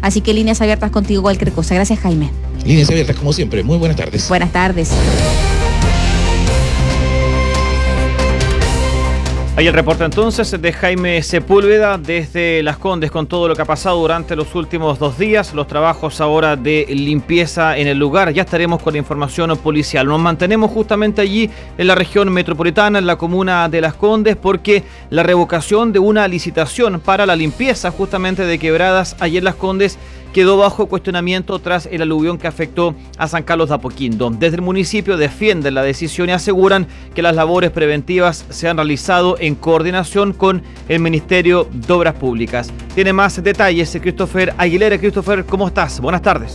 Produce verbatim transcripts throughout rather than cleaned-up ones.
Así que líneas abiertas contigo, cualquier cosa. Gracias, Jaime. Líneas abiertas como siempre. Muy buenas tardes. Buenas tardes. Ahí el reporte entonces de Jaime Sepúlveda desde Las Condes con todo lo que ha pasado durante los últimos dos días, los trabajos ahora de limpieza en el lugar. Ya estaremos con la información policial. Nos mantenemos justamente allí en la región metropolitana, en la comuna de Las Condes, porque la revocación de una licitación para la limpieza justamente de quebradas allí en Las Condes quedó bajo cuestionamiento tras el aluvión que afectó a San Carlos de Apoquindo. Desde el municipio defienden la decisión y aseguran que las labores preventivas se han realizado en coordinación con el Ministerio de Obras Públicas. Tiene más detalles Christopher Aguilera. Christopher, ¿cómo estás? Buenas tardes.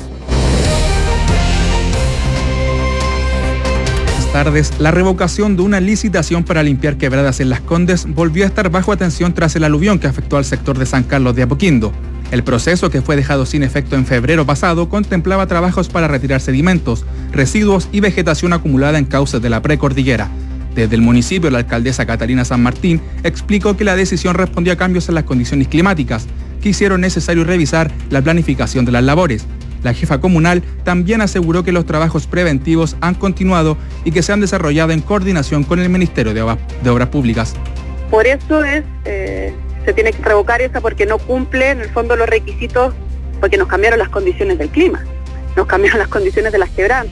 Buenas tardes. La revocación de una licitación para limpiar quebradas en Las Condes volvió a estar bajo atención tras el aluvión que afectó al sector de San Carlos de Apoquindo. El proceso, que fue dejado sin efecto en febrero pasado, contemplaba trabajos para retirar sedimentos, residuos y vegetación acumulada en cauces de la precordillera. Desde el municipio, la alcaldesa Catalina San Martín explicó que la decisión respondió a cambios en las condiciones climáticas, que hicieron necesario revisar la planificación de las labores. La jefa comunal también aseguró que los trabajos preventivos han continuado y que se han desarrollado en coordinación con el Ministerio de, Obras, de Obras Públicas. Por eso es... Eh... se tiene que revocar esa porque no cumple en el fondo los requisitos, porque nos cambiaron las condiciones del clima, nos cambiaron las condiciones de las quebradas.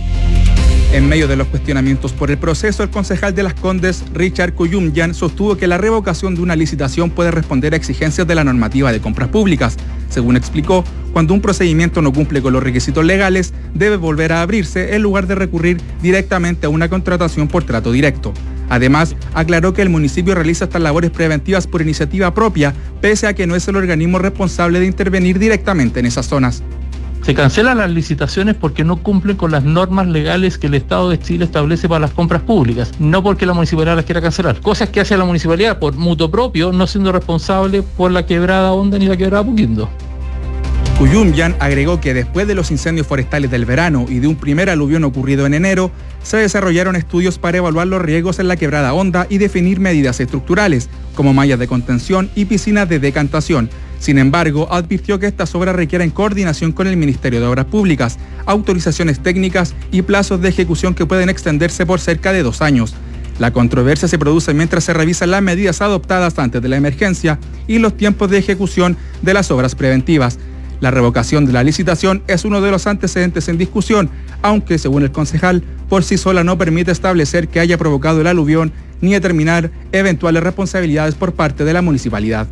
En medio de los cuestionamientos por el proceso, el concejal de Las Condes, Richard Cuyumyan, sostuvo que la revocación de una licitación puede responder a exigencias de la normativa de compras públicas. Según explicó, cuando un procedimiento no cumple con los requisitos legales, debe volver a abrirse en lugar de recurrir directamente a una contratación por trato directo. Además, aclaró que el municipio realiza estas labores preventivas por iniciativa propia, pese a que no es el organismo responsable de intervenir directamente en esas zonas. Se cancelan las licitaciones porque no cumplen con las normas legales que el Estado de Chile establece para las compras públicas, no porque la municipalidad las quiera cancelar. Cosas que hace la municipalidad por mutuo propio, no siendo responsable por la quebrada Honda ni la quebrada Apoquindo. Cuyumyan agregó que después de los incendios forestales del verano y de un primer aluvión ocurrido en enero, se desarrollaron estudios para evaluar los riesgos en la quebrada Honda y definir medidas estructurales, como mallas de contención y piscinas de decantación. Sin embargo, advirtió que estas obras requieren coordinación con el Ministerio de Obras Públicas, autorizaciones técnicas y plazos de ejecución que pueden extenderse por cerca de dos años. La controversia se produce mientras se revisan las medidas adoptadas antes de la emergencia y los tiempos de ejecución de las obras preventivas. La revocación de la licitación es uno de los antecedentes en discusión, aunque, según el concejal, por sí sola no permite establecer que haya provocado el aluvión ni determinar eventuales responsabilidades por parte de la municipalidad.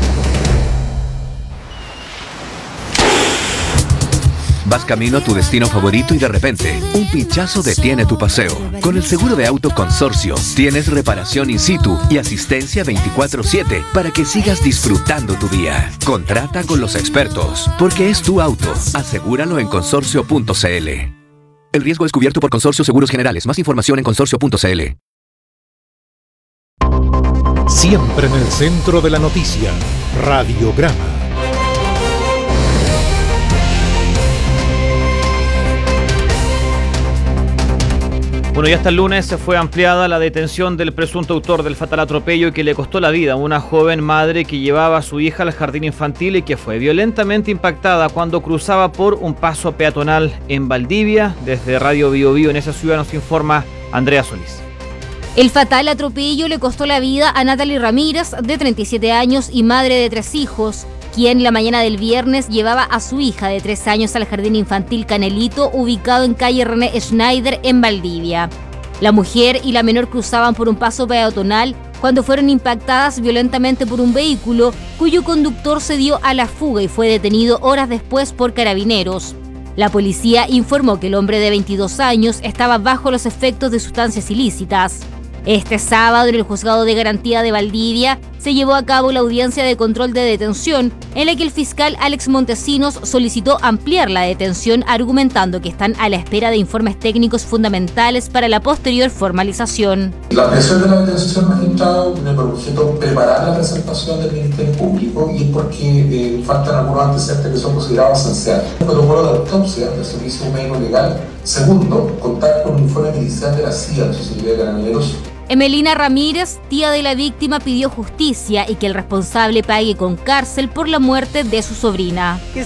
Vas camino a tu destino favorito y de repente, un pinchazo detiene tu paseo. Con el seguro de auto Consorcio, tienes reparación in situ y asistencia veinticuatro siete para que sigas disfrutando tu día. Contrata con los expertos, porque es tu auto. Asegúralo en consorcio punto c l. El riesgo es cubierto por Consorcio Seguros Generales. Más información en consorcio punto c l. Siempre en el centro de la noticia, Radiograma. Bueno, ya hasta el lunes se fue ampliada la detención del presunto autor del fatal atropello que le costó la vida a una joven madre que llevaba a su hija al jardín infantil y que fue violentamente impactada cuando cruzaba por un paso peatonal en Valdivia. Desde Radio Bio Bio en esa ciudad nos informa Andrea Solís. El fatal atropello le costó la vida a Natalie Ramírez, de treinta y siete años y madre de tres hijos, quien la mañana del viernes llevaba a su hija de tres años al jardín infantil Canelito, ubicado en calle René Schneider, en Valdivia. La mujer y la menor cruzaban por un paso peatonal cuando fueron impactadas violentamente por un vehículo cuyo conductor se dio a la fuga y fue detenido horas después por carabineros. La policía informó que el hombre de veintidós años estaba bajo los efectos de sustancias ilícitas. Este sábado, en el Juzgado de Garantía de Valdivia, se llevó a cabo la audiencia de control de detención, en la que el fiscal Alex Montesinos solicitó ampliar la detención, argumentando que están a la espera de informes técnicos fundamentales para la posterior formalización. La presión de la detención, magistrado, tiene por objeto preparar la presentación del Ministerio Público y es porque eh, faltan algunos antecedentes que son considerados esenciales. El protocolo de autopsia del Servicio Médico Legal. Segundo, contar con un informe pericial de la C I A, de Sociedad de Carabineros. Emelina Ramírez, tía de la víctima, pidió justicia y que el responsable pague con cárcel por la muerte de su sobrina.